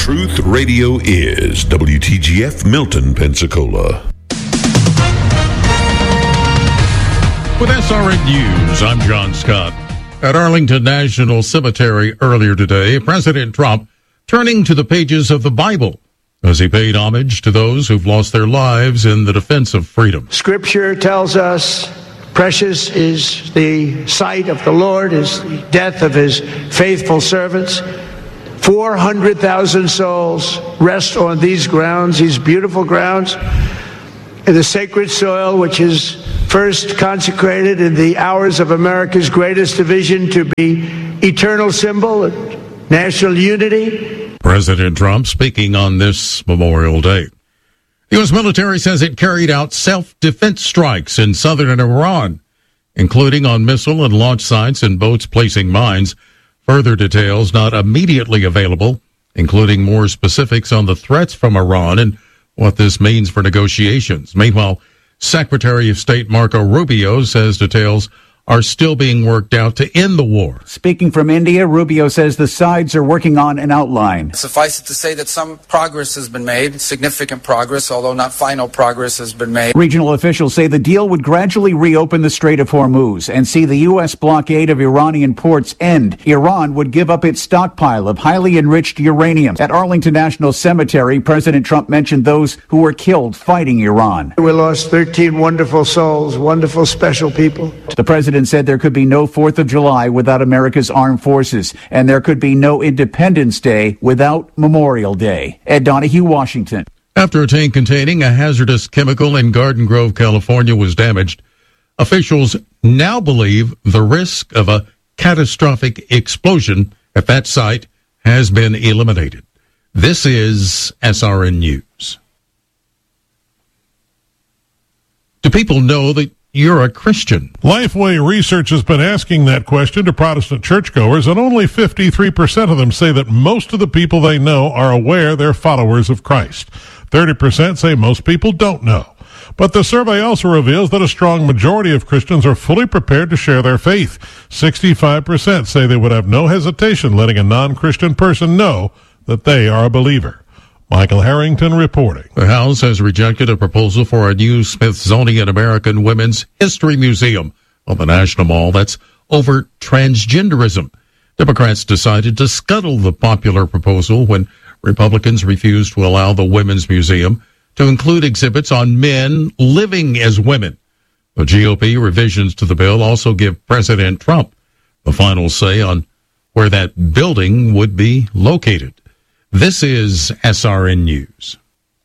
Truth Radio is WTGF Milton, Pensacola. With SRN News, I'm John Scott. At Arlington National Cemetery earlier today, President Trump turning to the pages of the Bible as he paid homage to those who've lost their lives in the defense of freedom. Scripture tells us precious is the sight of the Lord, is the death of his faithful servants. 400,000 souls rest on these grounds, these beautiful grounds, in the sacred soil which is first consecrated in the hours of America's greatest division to be eternal symbol of national unity. President Trump speaking on this Memorial Day. The U.S. military says it carried out self-defense strikes in southern Iran, including on missile and launch sites and boats placing mines. Further details not immediately available, including more specifics on the threats from Iran and what this means for negotiations. Meanwhile, Secretary of State Marco Rubio says details are still being worked out to end the war. Speaking from India, Rubio says the sides are working on an outline. Suffice it to say that some progress has been made, significant progress, although not final progress has been made. Regional officials say the deal would gradually reopen the Strait of Hormuz and see the U.S. blockade of Iranian ports end. Iran would give up its stockpile of highly enriched uranium. At Arlington National Cemetery, President Trump mentioned those who were killed fighting Iran. We lost 13 wonderful souls, wonderful, special people. The president said there could be no 4th of July without America's armed forces, and there could be no Independence Day without Memorial Day. Ed Donahue, Washington. After a tank containing a hazardous chemical in Garden Grove, California was damaged, officials now believe the risk of a catastrophic explosion at that site has been eliminated. This is SRN News. Do people know that you're a Christian? Lifeway Research has been asking that question to Protestant churchgoers, and only 53% of them say that most of the people they know are aware they're followers of Christ. 30% say most people don't know. But the survey also reveals that a strong majority of Christians are fully prepared to share their faith. 65% say they would have no hesitation letting a non-Christian person know that they are a believer. Michael Harrington reporting. The House has rejected a proposal for a new Smithsonian American Women's History Museum on the National Mall that's over transgenderism. Democrats decided to scuttle the popular proposal when Republicans refused to allow the Women's Museum to include exhibits on men living as women. The GOP revisions to the bill also give President Trump the final say on where that building would be located. This is SRN News.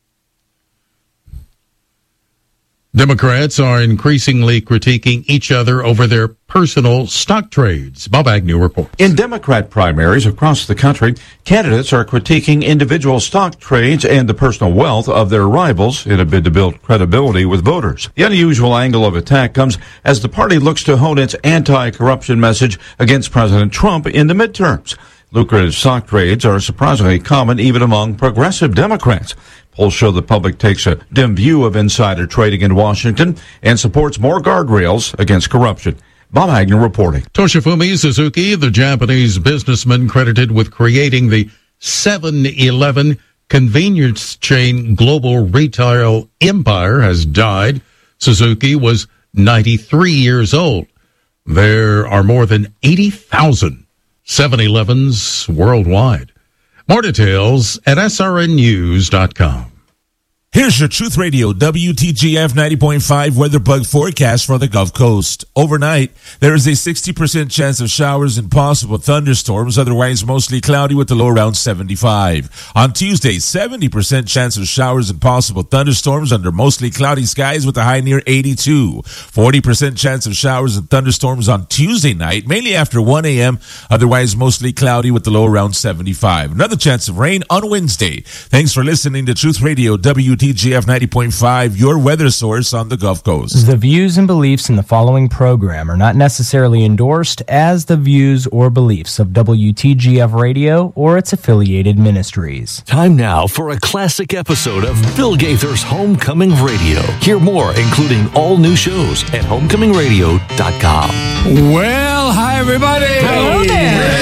Democrats are increasingly critiquing each other over their personal stock trades. Bob Agnew reports. In Democrat primaries across the country, candidates are critiquing individual stock trades and the personal wealth of their rivals in a bid to build credibility with voters. The unusual angle of attack comes as the party looks to hone its anti-corruption message against President Trump in the midterms. Lucrative stock trades are surprisingly common even among progressive Democrats. Polls show the public takes a dim view of insider trading in Washington and supports more guardrails against corruption. Bob Agnew reporting. Toshifumi Suzuki, the Japanese businessman credited with creating the 7-Eleven convenience chain global retail empire, has died. Suzuki was 93 years old. There are more than 80,000 7-Elevens worldwide. More details at srnnews.com. Here's your Truth Radio WTGF 90.5 weather bug forecast for the Gulf Coast. Overnight, there is a 60% chance of showers and possible thunderstorms, otherwise mostly cloudy with a low around 75. On Tuesday, 70% chance of showers and possible thunderstorms under mostly cloudy skies with a high near 82. 40% chance of showers and thunderstorms on Tuesday night, mainly after 1 a.m., otherwise mostly cloudy with a low around 75. Another chance of rain on Wednesday. Thanks for listening to Truth Radio WTGF 90.5, your weather source on the Gulf Coast. The views and beliefs in the following program are not necessarily endorsed as the views or beliefs of WTGF Radio or its affiliated ministries. Time now for a classic episode of Bill Gaither's Homecoming Radio. Hear more, including all new shows at homecomingradio.com. Well, hi, everybody. Hello there. Bill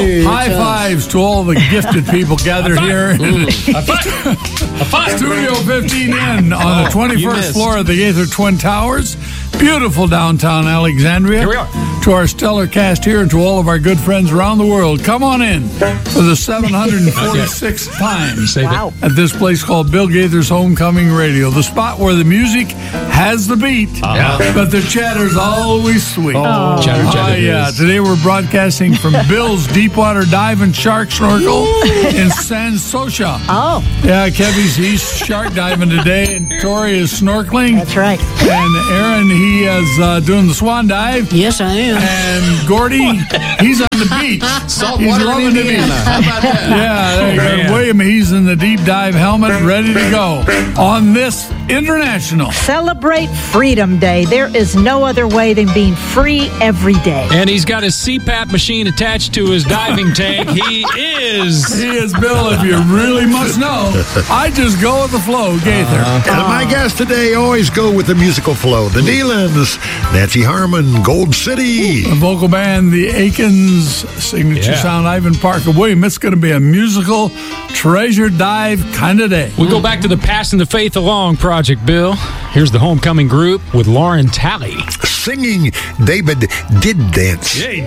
Hey, high fives to all the gifted people gathered here in Studio 15N on the 21st floor of the Gaither Twin Towers. Beautiful downtown Alexandria. Here we are. To our stellar cast here and to all of our good friends around the world, come on in for the 746th time at this place called Bill Gaither's Homecoming Radio, the spot where the music has the beat, but the chatter's always sweet. Chatter. Yeah. Today we're broadcasting from Bill's Deepwater Dive and Shark Snorkel in San Socia. Yeah, he's shark diving today, and Tori is snorkeling. That's right. And Aaron, he is doing the swan dive. Yes, I am. And Gordy, he's on the beach. He's loving the beach. How about that? Yeah, there you go. William, he's in the deep dive helmet, ready to go on this international. Celebrate Freedom Day. There is no other way than being free every day. And he's got his CPAP machine attached to his diving tank. He is Bill, if you really must know. I just go with the flow, Gaither. And my guests today always go with the musical flow. The Nealons, Nancy Harmon, Gold City. The vocal band, the Aikens, signature sound, Ivan Parker. William, it's going to be a musical treasure dive kind of day. We go back to the Passing the Faith Along project, Bill. Here's the Homecoming group with Lauren Talley. Singing David Did Dance. Yeah, he